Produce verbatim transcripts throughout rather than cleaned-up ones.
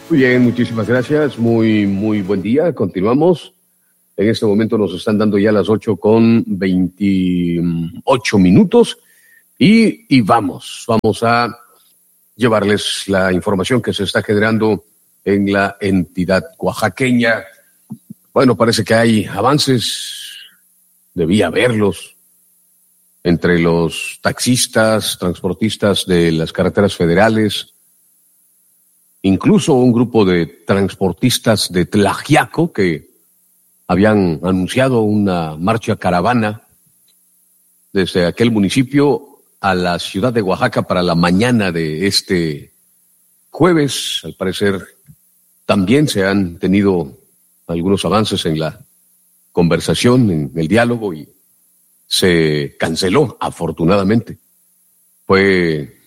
Muy bien, muchísimas gracias. Muy, muy buen día. Continuamos. En este momento nos están dando ya las ocho con veintiocho minutos y, y vamos, vamos a llevarles la información que se está generando en la entidad oaxaqueña. Bueno, parece que hay avances, debía haberlos, entre los taxistas, transportistas de las carreteras federales, incluso un grupo de transportistas de Tlaxiaco que habían anunciado una marcha caravana desde aquel municipio a la ciudad de Oaxaca para la mañana de este jueves. Al parecer también se han tenido algunos avances en la conversación, en el diálogo, y se canceló, afortunadamente. Fue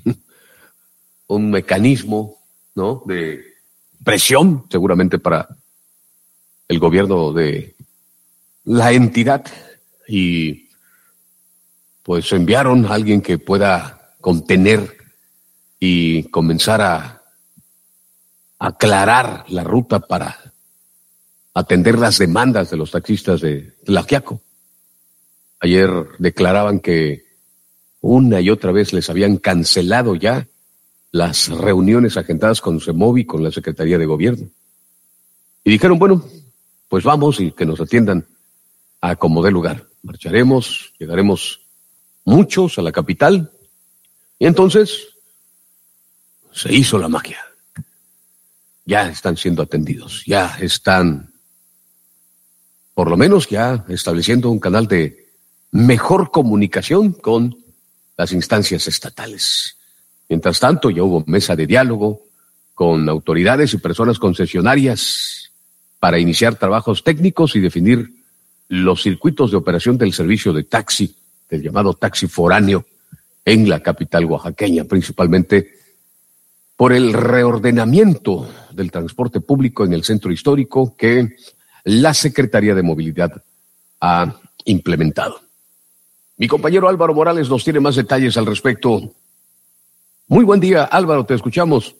un mecanismo, ¿no?, de presión, seguramente para el gobierno de la entidad, y pues enviaron a alguien que pueda contener y comenzar a aclarar la ruta para atender las demandas de los taxistas de Tlaxiaco. Ayer declaraban que una y otra vez les habían cancelado ya las reuniones agendadas con CEMOVI, con la Secretaría de Gobierno. Y dijeron, bueno, pues vamos y que nos atiendan a como dé lugar. Marcharemos, llegaremos muchos a la capital. Y entonces se hizo la magia. Ya están siendo atendidos, ya están, por lo menos ya estableciendo un canal de mejor comunicación con las instancias estatales. Mientras tanto, ya hubo mesa de diálogo con autoridades y personas concesionarias para iniciar trabajos técnicos y definir los circuitos de operación del servicio de taxi, del llamado taxi foráneo, en la capital oaxaqueña, principalmente por el reordenamiento del transporte público en el centro histórico que la Secretaría de Movilidad ha implementado. Mi compañero Álvaro Morales nos tiene más detalles al respecto. Muy buen día, Álvaro, te escuchamos.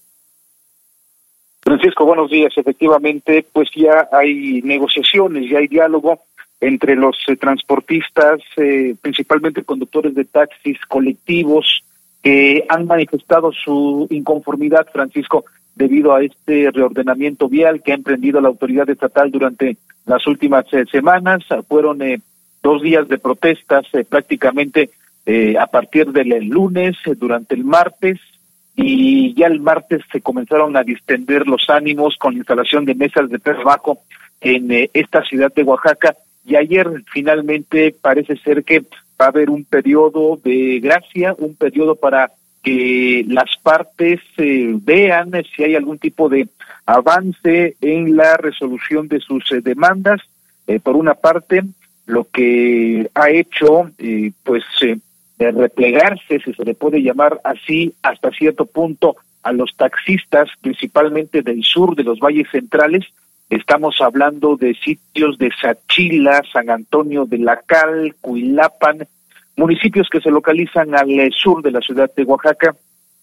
Francisco, buenos días. Efectivamente, pues ya hay negociaciones, ya hay diálogo entre los eh, transportistas, eh, principalmente conductores de taxis colectivos, que han manifestado su inconformidad, Francisco, debido a este reordenamiento vial que ha emprendido la autoridad estatal durante las últimas eh, semanas. Fueron eh, dos días de protestas eh, prácticamente eh, a partir del lunes, eh, durante el martes, y ya el martes se comenzaron a distender los ánimos con la instalación de mesas de trabajo en eh, esta ciudad de Oaxaca, y ayer finalmente parece ser que va a haber un periodo de gracia, un periodo para que las partes eh, vean eh, si hay algún tipo de avance en la resolución de sus eh, demandas. Eh, por una parte, lo que ha hecho, eh, pues, eh, de replegarse, si se le puede llamar así, hasta cierto punto, a los taxistas, principalmente del sur, de los valles centrales. Estamos hablando de sitios de Sachila, San Antonio de la Cal, Cuilapan, municipios que se localizan al sur de la ciudad de Oaxaca.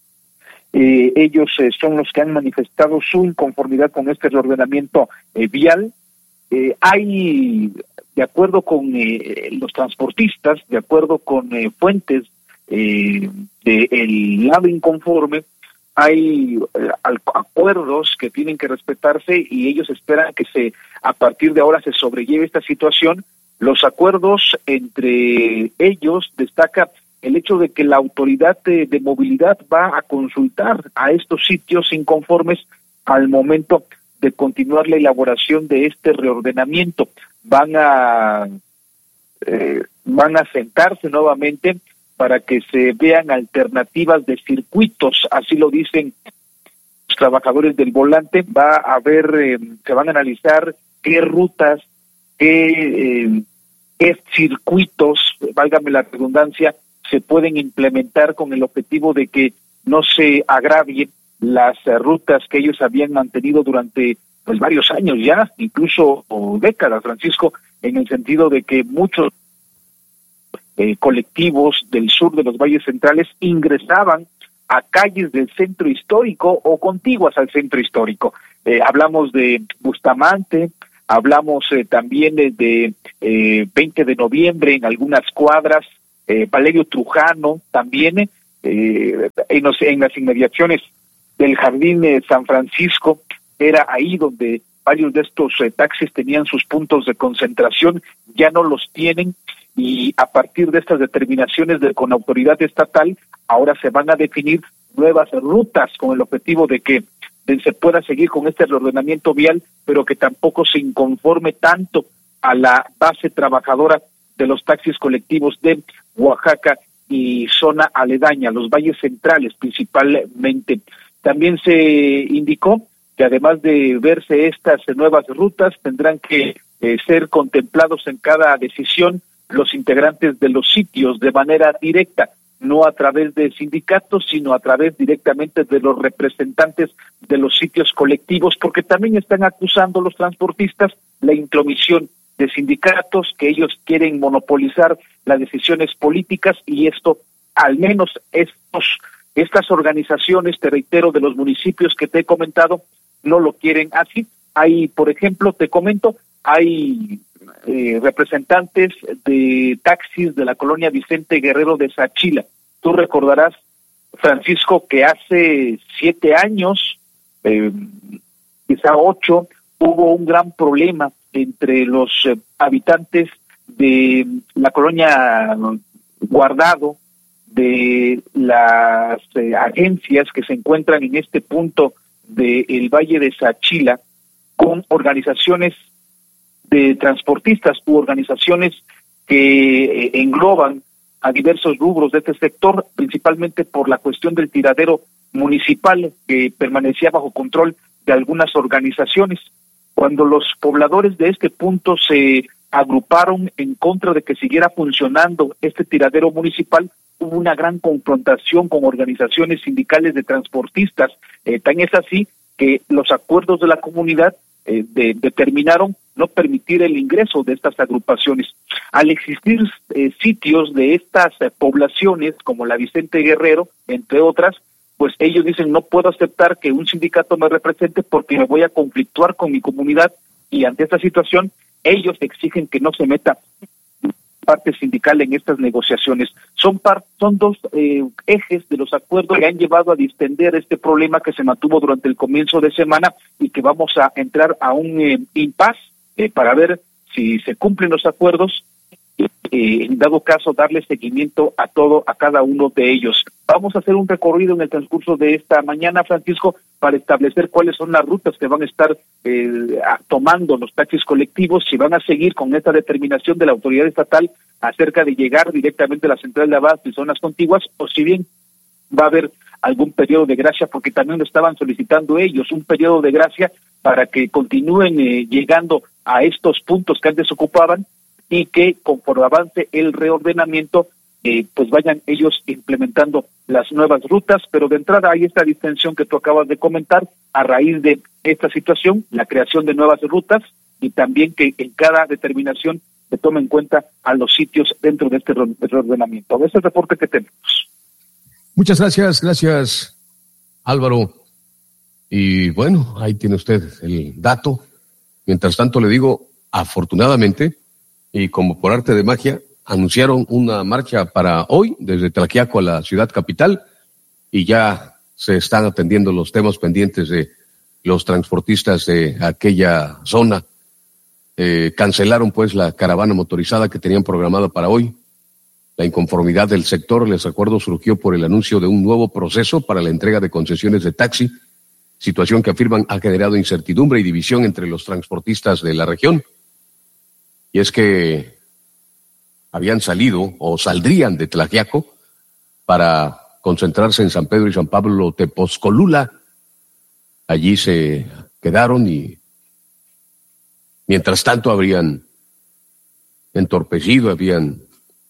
Eh, ellos eh, son los que han manifestado su inconformidad con este reordenamiento eh, vial. Eh, hay, de acuerdo con eh, los transportistas, de acuerdo con eh, fuentes eh, del lado inconforme, hay eh, acuerdos que tienen que respetarse y ellos esperan que se a partir de ahora se sobrelleve esta situación. Los acuerdos entre ellos destaca el hecho de que la autoridad de, de movilidad va a consultar a estos sitios inconformes al momento de continuar la elaboración de este reordenamiento. Van a eh, van a sentarse nuevamente para que se vean alternativas de circuitos, así lo dicen los trabajadores del volante. Va a haber, eh, se van a analizar qué rutas, qué, eh, qué circuitos, válgame la redundancia, se pueden implementar con el objetivo de que no se agravien las uh, rutas que ellos habían mantenido durante pues varios años ya, incluso o décadas, Francisco, en el sentido de que muchos eh, colectivos del sur de los valles centrales ingresaban a calles del centro histórico o contiguas al centro histórico. Eh, hablamos de Bustamante, hablamos eh, también de, de eh, veinte de noviembre en algunas cuadras, eh, Valerio Trujano también, eh, en, los, en las inmediaciones del Jardín de San Francisco, era ahí donde varios de estos eh, taxis tenían sus puntos de concentración, ya no los tienen, y a partir de estas determinaciones de, con autoridad estatal, ahora se van a definir nuevas rutas con el objetivo de que de, se pueda seguir con este reordenamiento vial, pero que tampoco se inconforme tanto a la base trabajadora de los taxis colectivos de Oaxaca y zona aledaña, los valles centrales principalmente. También se indicó que además de verse estas nuevas rutas, tendrán que eh, ser contemplados en cada decisión los integrantes de los sitios de manera directa, no a través de sindicatos, sino a través directamente de los representantes de los sitios colectivos, porque también están acusando los transportistas la intromisión de sindicatos, que ellos quieren monopolizar las decisiones políticas, y esto, al menos estos, estas organizaciones, te reitero, de los municipios que te he comentado, no lo quieren así. Hay, por ejemplo, te comento, hay eh, representantes de taxis de la colonia Vicente Guerrero de Sachila. Tú recordarás, Francisco, que hace siete años, eh, quizá ocho, hubo un gran problema entre los eh, habitantes de la colonia Guardado, de las eh, agencias que se encuentran en este punto del Valle de Sachila, con organizaciones de transportistas u organizaciones que eh, engloban a diversos rubros de este sector, principalmente por la cuestión del tiradero municipal que permanecía bajo control de algunas organizaciones. Cuando los pobladores de este punto se agruparon en contra de que siguiera funcionando este tiradero municipal, hubo una gran confrontación con organizaciones sindicales de transportistas. Eh, tan es así que los acuerdos de la comunidad eh, de, determinaron no permitir el ingreso de estas agrupaciones. Al existir eh, sitios de estas eh, poblaciones, como la Vicente Guerrero, entre otras, pues ellos dicen, no puedo aceptar que un sindicato me represente porque me voy a conflictuar con mi comunidad, y ante esta situación ellos exigen que no se meta parte sindical en estas negociaciones. Son par, son dos eh, ejes de los acuerdos que han llevado a distender este problema que se mantuvo durante el comienzo de semana, y que vamos a entrar a un eh, impasse eh, para ver si se cumplen los acuerdos y eh, en dado caso darle seguimiento a todo, a cada uno de ellos. Vamos a hacer un recorrido en el transcurso de esta mañana, Francisco, para establecer cuáles son las rutas que van a estar eh, tomando los taxis colectivos, si van a seguir con esta determinación de la autoridad estatal acerca de llegar directamente a la central de abasto y zonas contiguas, o si bien va a haber algún periodo de gracia, porque también lo estaban solicitando ellos, un periodo de gracia para que continúen eh, llegando a estos puntos que antes ocupaban, y que conforme avance el reordenamiento, eh, pues vayan ellos implementando las nuevas rutas. Pero de entrada hay esta distensión que tú acabas de comentar a raíz de esta situación, la creación de nuevas rutas, y también que en cada determinación se tome en cuenta a los sitios dentro de este reordenamiento. Ese es el reporte que tenemos. Muchas gracias, gracias Álvaro. Y bueno, ahí tiene usted el dato. Mientras tanto le digo, afortunadamente, y como por arte de magia, anunciaron una marcha para hoy desde Tlaxiaco a la ciudad capital, y ya se están atendiendo los temas pendientes de los transportistas de aquella zona. Eh, cancelaron pues la caravana motorizada que tenían programada para hoy. La inconformidad del sector, les recuerdo, surgió por el anuncio de un nuevo proceso para la entrega de concesiones de taxi, situación que afirman ha generado incertidumbre y división entre los transportistas de la región. Y es que habían salido o saldrían de Tlaxiaco para concentrarse en San Pedro y San Pablo Tepozcolula. Allí se quedaron y mientras tanto habrían entorpecido, habían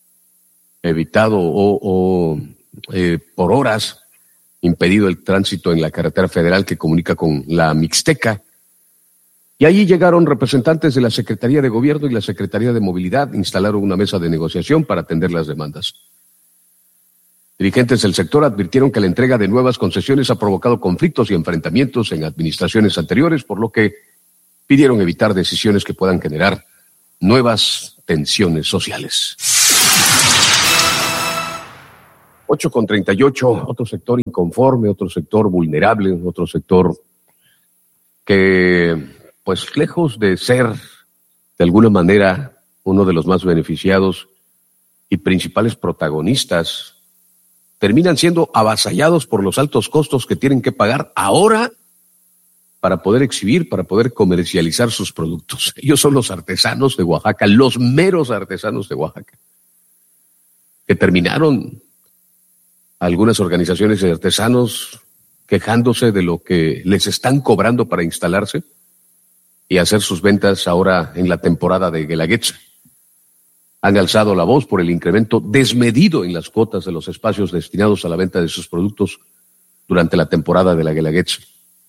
evitado o, o eh, por horas impedido el tránsito en la carretera federal que comunica con la Mixteca. Y allí llegaron representantes de la Secretaría de Gobierno y la Secretaría de Movilidad, instalaron una mesa de negociación para atender las demandas. Dirigentes del sector advirtieron que la entrega de nuevas concesiones ha provocado conflictos y enfrentamientos en administraciones anteriores, por lo que pidieron evitar decisiones que puedan generar nuevas tensiones sociales. ocho con treinta y ocho, otro sector inconforme, otro sector vulnerable, otro sector que, pues lejos de ser de alguna manera uno de los más beneficiados y principales protagonistas, terminan siendo avasallados por los altos costos que tienen que pagar ahora para poder exhibir, para poder comercializar sus productos. Ellos son los artesanos de Oaxaca, los meros artesanos de Oaxaca, que terminaron algunas organizaciones de artesanos quejándose de lo que les están cobrando para instalarse y hacer sus ventas ahora en la temporada de Guelaguetza. Han alzado la voz por el incremento desmedido en las cuotas de los espacios destinados a la venta de sus productos durante la temporada de la Guelaguetza.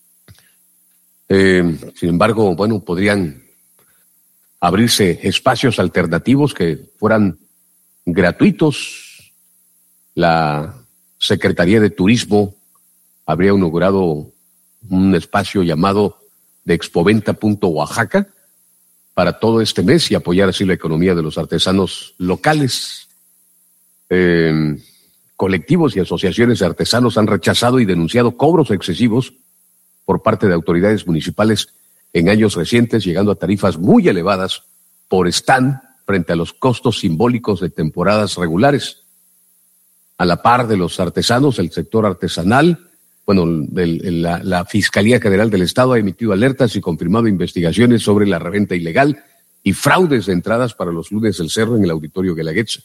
Eh, sin embargo, bueno, podrían abrirse espacios alternativos que fueran gratuitos. La Secretaría de Turismo habría inaugurado un espacio llamado de expoventa punto oaxaca para todo este mes y apoyar así la economía de los artesanos locales. Eh, colectivos y asociaciones de artesanos han rechazado y denunciado cobros excesivos por parte de autoridades municipales en años recientes, llegando a tarifas muy elevadas por stand frente a los costos simbólicos de temporadas regulares. A la par de los artesanos, el sector artesanal, bueno, el, el, la, la Fiscalía General del Estado ha emitido alertas y confirmado investigaciones sobre la reventa ilegal y fraudes de entradas para los lunes del Cerro en el Auditorio Guelaguetza.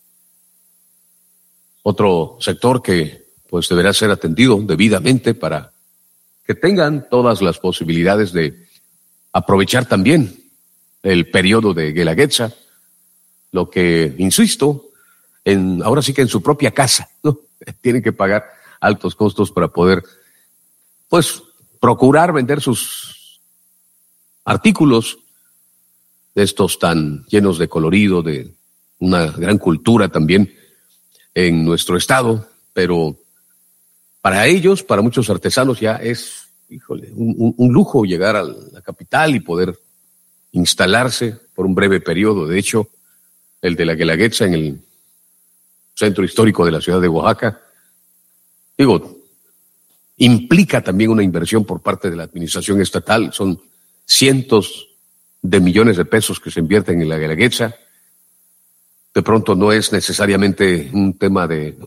Otro sector que pues deberá ser atendido debidamente para que tengan todas las posibilidades de aprovechar también el periodo de Guelaguetza, lo que, insisto, en, ahora sí que en su propia casa, ¿no? Tienen que pagar altos costos para poder, pues, procurar vender sus artículos de estos tan llenos de colorido, de una gran cultura también en nuestro estado, pero para ellos, para muchos artesanos ya es, híjole, un, un, un lujo llegar a la capital y poder instalarse por un breve periodo. De hecho, el de la Guelaguetza en el centro histórico de la ciudad de Oaxaca, digo, implica también una inversión por parte de la administración estatal. Son cientos de millones de pesos que se invierten en la Guelaguetza. De pronto no es necesariamente un tema de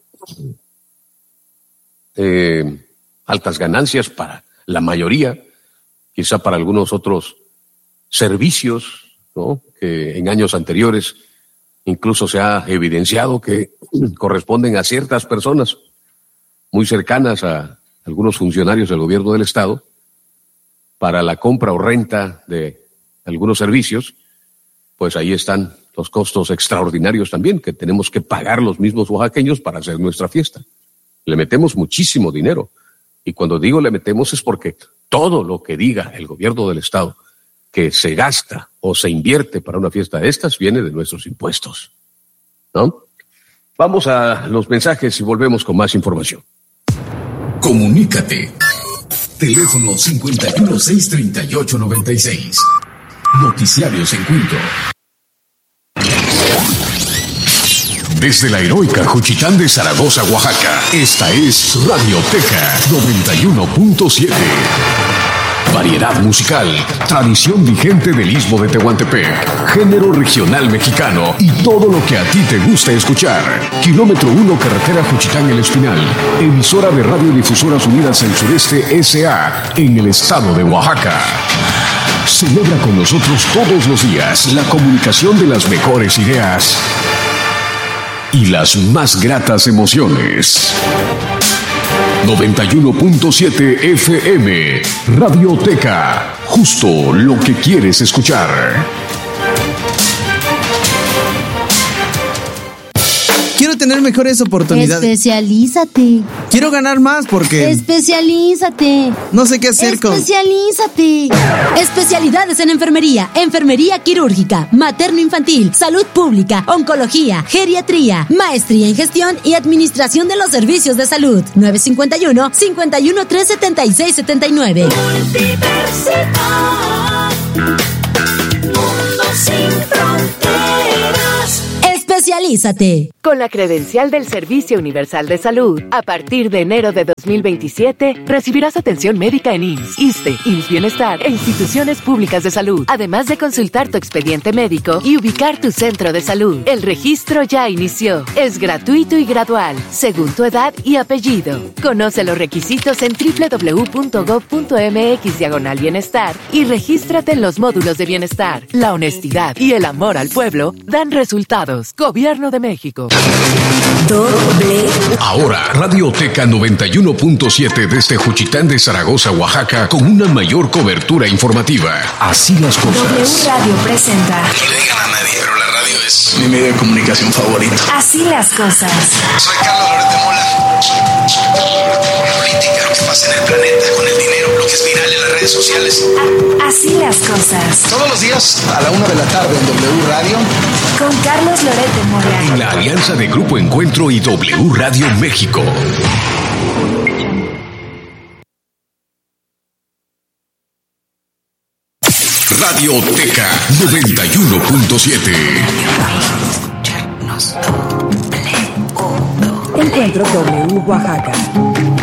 eh, altas ganancias para la mayoría, quizá para algunos otros servicios, ¿no?, que en años anteriores incluso se ha evidenciado que corresponden a ciertas personas muy cercanas a algunos funcionarios del gobierno del Estado para la compra o renta de algunos servicios. Pues ahí están los costos extraordinarios también que tenemos que pagar los mismos oaxaqueños para hacer nuestra fiesta. Le metemos muchísimo dinero, y cuando digo le metemos es porque todo lo que diga el gobierno del Estado que se gasta o se invierte para una fiesta de estas viene de nuestros impuestos, ¿no? Vamos a los mensajes y volvemos con más información. Comunícate. Teléfono cincuenta y uno, seiscientos treinta y ocho, noventa y seis. Noticiarios en Quinto. Desde la heroica Juchitán de Zaragoza, Oaxaca, esta es Radioteca noventa y uno punto siete. Variedad musical, tradición vigente del Istmo de Tehuantepec, género regional mexicano y todo lo que a ti te gusta escuchar. Kilómetro uno, carretera Juchitán El Espinal, emisora de Radiodifusoras Unidas del Sureste S A en el estado de Oaxaca. Celebra con nosotros todos los días la comunicación de las mejores ideas y las más gratas emociones. noventa y uno punto siete F M, Radioteca, justo lo que quieres escuchar. Quiero tener tener mejores oportunidades. Especialízate. Quiero ganar más porque... Especialízate. No sé qué hacer con... Especialízate. Especialidades en enfermería, enfermería quirúrgica, materno-infantil, salud pública, oncología, geriatría, maestría en gestión y administración de los servicios de salud. nueve cinco uno, cinco uno tres, siete seis siete nueve. Universidad, mundo sin fronteras. Especialízate. Con la credencial del Servicio Universal de Salud, a partir de enero de dos mil veintisiete, recibirás atención médica en I M S S, ISSSTE, I M S S Bienestar e instituciones públicas de salud, además de consultar tu expediente médico y ubicar tu centro de salud. El registro ya inició. Es gratuito y gradual, según tu edad y apellido. Conoce los requisitos en doble u doble u doble u punto gob punto eme equis diagonal bienestar y regístrate en los módulos de bienestar. La honestidad y el amor al pueblo dan resultados. Gobierno de México. Doble. Ahora, Radioteca noventa y uno punto siete desde Juchitán de Zaragoza, Oaxaca, con una mayor cobertura informativa. Así las cosas. W Radio presenta. No le digan a nadie, pero la radio es mi medio de comunicación favorito. Así las cosas. Soy Carlos Loret de Mola. Política, lo que pasa en el planeta, con el dinero, lo que es viral en las redes sociales. A- así las cosas. Todos los días a la una de la tarde en W Radio. Con Carlos Loret de Mola. En la alianza de Grupo Encuentro y W Radio México. Radioteca noventa y uno punto siete. Encuentro W Oaxaca.